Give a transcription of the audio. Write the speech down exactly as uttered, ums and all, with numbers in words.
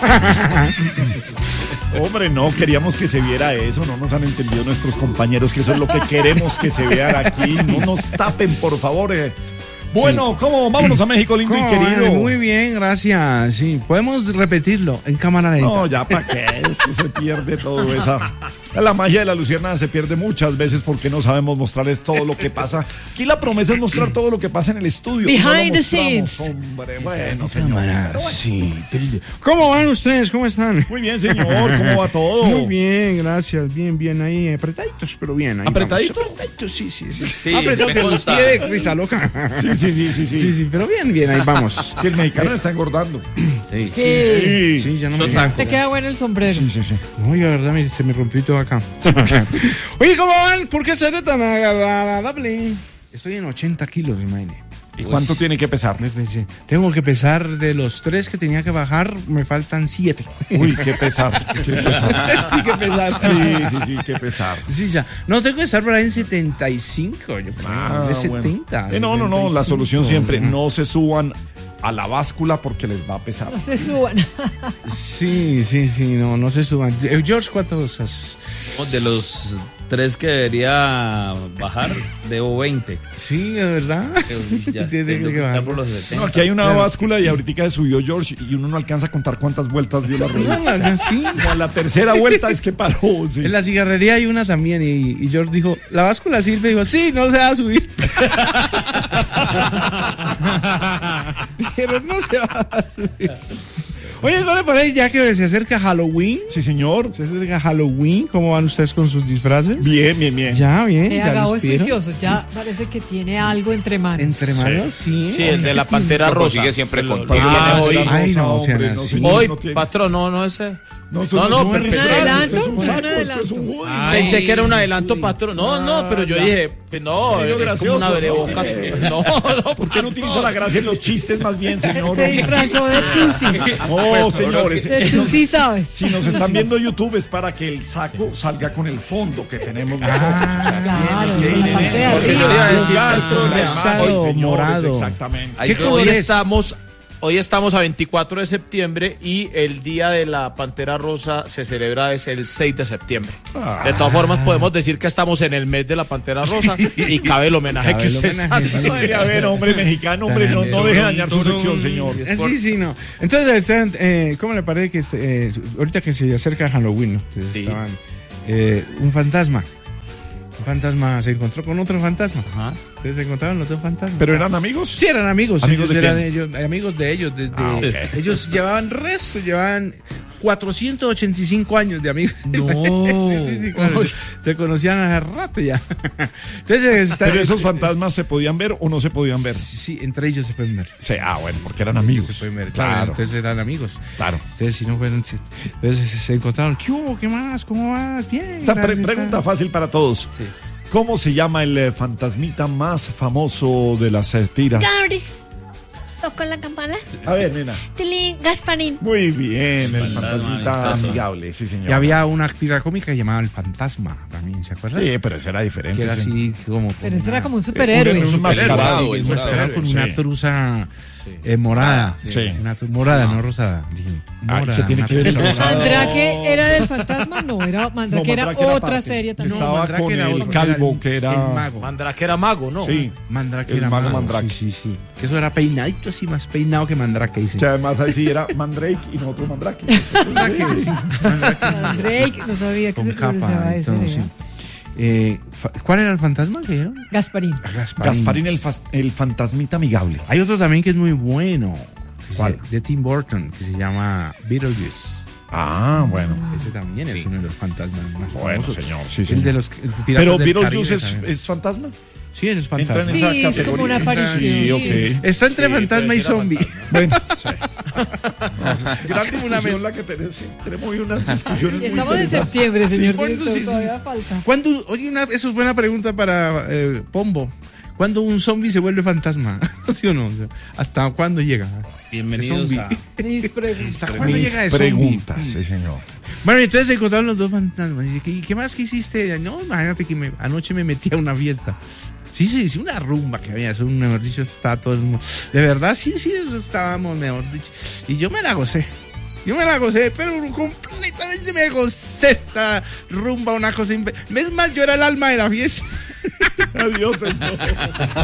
Hombre, no, queríamos que se viera eso, no nos han entendido nuestros compañeros que eso es lo que queremos que se vean aquí, no nos tapen, por favor. Eh. Bueno, sí. ¿Cómo? Vámonos a México, lindo y querido. Ay, muy bien, gracias. Sí, podemos repetirlo en cámara lenta. No, ya para qué, esto se pierde todo esa. La magia de la luciérnaga se pierde muchas veces porque no sabemos mostrarles todo lo que pasa. Aquí la promesa es mostrar todo lo que pasa en el estudio. Behind no the scenes. Hombre, bueno, señor. Sí. ¿Cómo van ustedes? ¿Cómo están? Muy bien, señor. ¿Cómo va todo? Muy bien, gracias. Bien, bien ahí. Apretaditos, pero bien. Ahí ¿Apretaditos? Vamos. Apretaditos, sí, sí. sí. sí Apretaditos de los pies de risa loca. Sí, sí, sí, sí, sí. Sí, sí, pero bien, bien, ahí vamos. Que el mexicano está engordando. Sí, Sí. sí, sí ya no me Te Te queda bueno el sombrero. Sí, sí, sí. Oye, la verdad, mire, se me rompió todo acá. Oye, ¿cómo van? ¿Por qué seré tan agradable? Estoy en ochenta kilos, imagínate. ¿Y cuánto tiene que pesar? Tengo que pesar de los tres que tenía que bajar, me faltan siete. Uy, qué pesar, qué pesar. Sí, qué pesar. Sí, sí, sí, qué pesar. Sí, ya. No, tengo que estar por ahí en setenta y cinco, yo creo. Ah, de setenta. Bueno. Eh, no, no, no, la solución siempre, no se suban a la báscula porque les va a pesar. No se suban. Sí, sí, sí, no, no se suban. George, ¿cuántos has? De los tres que debería bajar, debo veinte. Sí, de verdad. Ya tengo que estar por los setenta. No, aquí hay una báscula y ahorita se subió George y uno no alcanza a contar cuántas vueltas dio la rueda. No, no, sí. Como a la tercera vuelta es que paró. Sí. En la cigarrería hay una también y, y George dijo, ¿la báscula sirve? Y dijo, sí, no se va a subir. Dijeron, no se va a subir. Oye, ¿no le parece ya que se acerca Halloween? Sí, señor. Se acerca Halloween. ¿Cómo van ustedes con sus disfraces? Bien, bien, bien. Ya, bien. Eh, ya Agavo los es vieron. juicioso, ya parece que tiene algo entre manos. ¿Entre manos? Sí. Sí, el de la Pantera Lo Rosa. consigue siempre Lo- contigo. lo- Ah, hoy, sí. Ay, no, hombre, sean no, así. señor, hoy, no tiene- patrón, no, no ese. No, No, no, pero pero- ¿Un adelanto? es un ¿Un saco, adelanto? esto es un juego. Pensé que era un adelanto, patrón. No, no, pero yo Ah, dije, pues no, Sí, lo es como gracioso, una de ¿no? bocas. Eh. No, no, ¿Por qué no utiliza la gracia en los chistes más bien, señor? Se disfrazó de Tusi. No, señores. De si nos- Tusi, ¿sabes? Si nos están viendo en YouTube es para que el saco salga con el fondo que tenemos nosotros. Ah, O sea, claro, tienes que ir en la parte de eso. arriba. Yo iba a decir, Rosado, eso, la rosado, imagen, señores, morado. Exactamente. Ay, ¿Qué hoy color es? estamos, hoy estamos a veinticuatro de septiembre y el día de la Pantera Rosa se celebra es el seis de septiembre. Ah. De todas formas podemos decir que estamos en el mes de la Pantera Rosa y cabe el homenaje Cabe que el usted está homenaje, haciendo. Ay, a ver, hombre mexicano, hombre, no, no deje dañar su sección, señor. Eh, Sí, sí, no. Entonces, están, eh, ¿cómo le parece que eh, ahorita que se acerca Halloween, ¿no? Entonces, Sí. estaban, eh, un fantasma. Un fantasma se encontró con otro fantasma. Ajá. Ustedes se encontraron los dos fantasmas. ¿Pero eran amigos? Sí, eran amigos. ¿Amigos ellos de eran quién? ellos, amigos de ellos. de- de- Ah, ok. Ellos llevaban resto, llevaban cuatrocientos ochenta y cinco años de amigos. No. Sí, sí, sí, claro. Se conocían hace rato ya. Entonces, está, ¿Pero esos fantasmas se podían ver o no se podían ver? Sí, entre ellos se pueden ver. Sí, ah, bueno, porque eran amigos. Se pueden ver, claro. Claro, Entonces eran amigos. claro. Entonces, si no fueron. si- Entonces se, se encontraron. ¿Qué hubo? ¿Qué más? ¿Cómo vas? Bien. Esta pre- gracias, pregunta está- fácil para todos. Sí. ¿Cómo se llama el eh, fantasmita más famoso de las eh, tiras? Gabris. ¿Tocó la campana? A ver, nena. Tilín, Gasparín. Muy bien, el Fantasma fantasmita amistoso. amigable, sí, señor. Y había una tira cómica llamada El Fantasma también, ¿se acuerdan? Sí, pero eso era diferente. Que era sí. así como. con Pero ese una- era como un superhéroe. un- un mascarado, Sí, el enmascarado con sí. una truza eh, morada. Sí. Una tru- morada, no rosada. Dije, Ay, morada, ¿qué tiene una que ver el truza rosado? morada. ¿Mandrake era del fantasma? No, era Mandrake, No, era Mandrake era otra parte. serie también. Estaba Mandrake con era el otro, calvo, el- que era- El mago. Mandrake era mago, ¿no? Sí. Mandrake El era mago mago. Mandrake. Sí, sí, sí. Que eso era peinadito así, más peinado que Mandrake, dice. Que además ahí sí era Mandrake y nosotros Mandrake. Mandrake, sí. Mandrake. Mandrake, no sabía que Con se pronunciaba capa, eso. entonces, ¿eh? sí. Eh, fa- ¿Cuál era el fantasma que dijeron? Gasparín. A Gasparín. Gasparín, el, fas- el fantasmita amigable. Hay otro también que es muy bueno. ¿Cuál? De Tim Burton, que se llama Beetlejuice. Ah, bueno. Ese también es uno de los fantasmas más Bueno, famosos. señor, sí, El señor. de los el Piratas Pero del Beetlejuice Caribe es, también. es fantasma. Sí, es Entra en fantasma. esa Sí, es como categoría. una aparición. Sí, ok. Está entre Sí, fantasma pero y era zombie. Bueno, Es gran como una discusión mesa. la que tenemos. Sí, tenemos hoy unas discusiones muy Estamos en interesantes. septiembre, señor ¿cuándo director, sí, todavía sí? falta. ¿Cuándo, oye, una, eso es buena pregunta para eh, Pombo. ¿Cuándo un zombie se vuelve fantasma? ¿Sí o no? O sea, ¿hasta cuándo llega? Bienvenidos Zombie. a... Mis preguntas. ¿Hasta cuándo Mis llega el zombie? preguntas, sí, señor. Bueno, y entonces se encontraron los dos fantasmas. Y dice, ¿qué, qué más que hiciste? No, imagínate que me- anoche me metí a una fiesta. Sí, sí, sí, una rumba que había, eso, mejor dicho, está todo el mundo. De verdad, sí, sí, eso estábamos, mejor dicho. Y yo me la gocé. Yo me la gocé, pero completamente me gocé esta rumba, una cosa. imp- Es más, yo era el alma de la fiesta. Adiós, señor.